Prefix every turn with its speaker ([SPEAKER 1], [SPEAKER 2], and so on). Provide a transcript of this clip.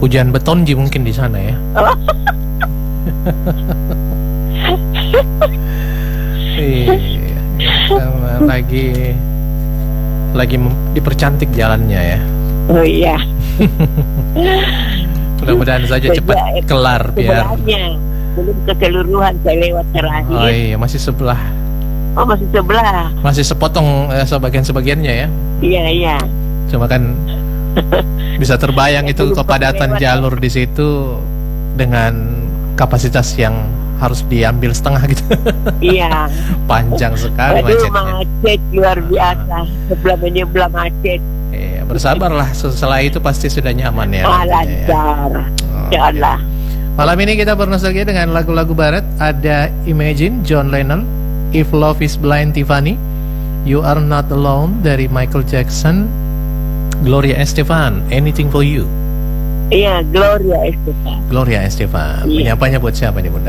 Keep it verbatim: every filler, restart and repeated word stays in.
[SPEAKER 1] Hujan betonji mungkin di sana ya.
[SPEAKER 2] Oh.
[SPEAKER 1] Iya, sama lagi lagi mem- dipercantik jalannya ya.
[SPEAKER 2] Oh iya.
[SPEAKER 1] Mudah-mudahan saja cepat
[SPEAKER 2] Sejak
[SPEAKER 1] kelar biar.
[SPEAKER 2] sebelahnya, belum keseluruhan saya lewat terakhir.
[SPEAKER 1] Oh iya, masih sebelah,
[SPEAKER 2] Oh masih sebelah.
[SPEAKER 1] masih sepotong eh, sebagian-sebagiannya ya.
[SPEAKER 2] Iya iya.
[SPEAKER 1] Cuma kan bisa terbayang
[SPEAKER 2] Ya,
[SPEAKER 1] itu
[SPEAKER 2] belum
[SPEAKER 1] kepadatan
[SPEAKER 2] lewat.
[SPEAKER 1] jalur di situ dengan kapasitas yang harus diambil setengah gitu.
[SPEAKER 2] Iya.
[SPEAKER 1] Panjang sekali
[SPEAKER 2] Aduh
[SPEAKER 1] macetnya.
[SPEAKER 2] macet luar biasa. Sebelah menyebelah macet.
[SPEAKER 1] Iya, bersabarlah, setelah itu pasti sudah nyaman ya.
[SPEAKER 2] Ah,
[SPEAKER 1] nantinya ya.
[SPEAKER 2] lancar.
[SPEAKER 1] Oh,
[SPEAKER 2] Ya Allah.
[SPEAKER 1] Malam ini kita bernostalgia dengan lagu-lagu barat. Ada Imagine, John Lennon, If Love Is Blind, Tiffany, You Are Not Alone dari Michael Jackson, Gloria Estefan, Anything For You.
[SPEAKER 2] Iya, Gloria Estefan.
[SPEAKER 1] Gloria Estefan,
[SPEAKER 2] Iya.
[SPEAKER 1] menyapanya buat siapa nih Bunda?